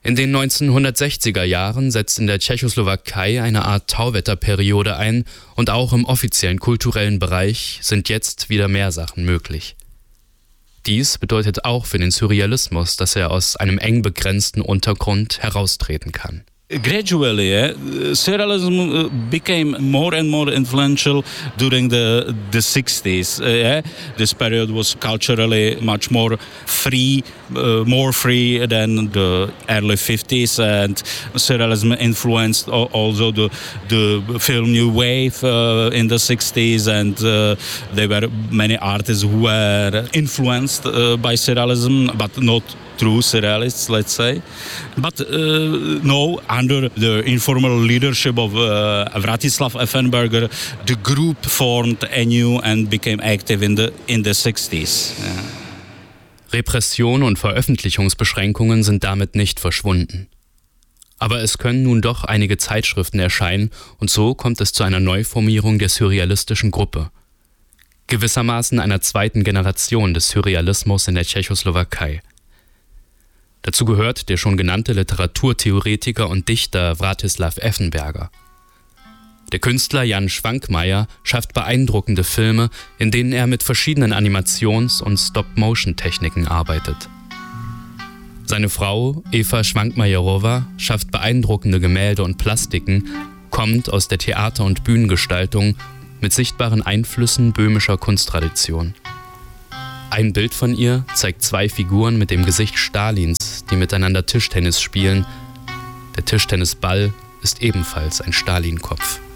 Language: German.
In den 1960er Jahren setzt in der Tschechoslowakei eine Art Tauwetterperiode ein und auch im offiziellen kulturellen Bereich sind jetzt wieder mehr Sachen möglich. Dies bedeutet auch für den Surrealismus, dass er aus einem eng begrenzten Untergrund heraustreten kann. Gradually, surrealism became more and more influential during the 60s. This period was culturally much more free than the early 50s, and surrealism influenced also the film New Wave in the 60s, and there were many artists who were influenced by surrealism, but not true surrealists, let's say. But no, under the informal leadership of Vratislav Effenberger, the group formed anew and became active in the 60s. Yeah. Repression und Veröffentlichungsbeschränkungen sind damit nicht verschwunden. Aber es können nun doch einige Zeitschriften erscheinen und so kommt es zu einer Neuformierung der surrealistischen Gruppe. Gewissermaßen einer zweiten Generation des Surrealismus in der Tschechoslowakei. Dazu gehört der schon genannte Literaturtheoretiker und Dichter Vratislav Effenberger. Der Künstler Jan Švankmajer schafft beeindruckende Filme, in denen er mit verschiedenen Animations- und Stop-Motion-Techniken arbeitet. Seine Frau, Eva Švankmajerová, schafft beeindruckende Gemälde und Plastiken, kommt aus der Theater- und Bühnengestaltung mit sichtbaren Einflüssen böhmischer Kunsttradition. Ein Bild von ihr zeigt zwei Figuren mit dem Gesicht Stalins, die miteinander Tischtennis spielen. Der Tischtennisball ist ebenfalls ein Stalin-Kopf.